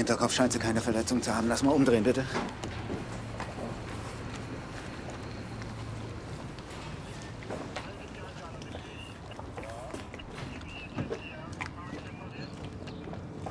Hinterkopf scheint sie keine Verletzung zu haben. Lass mal umdrehen, bitte.